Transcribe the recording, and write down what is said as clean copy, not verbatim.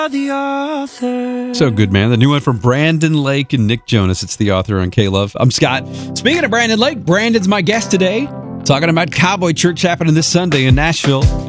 The Author. So good, man. The new one from Brandon Lake and Nick Jonas. It's The Author on K-Love. I'm Scott. Speaking of Brandon Lake, Brandon's my guest today. Talking about Cowboy Church happening this Sunday in Nashville.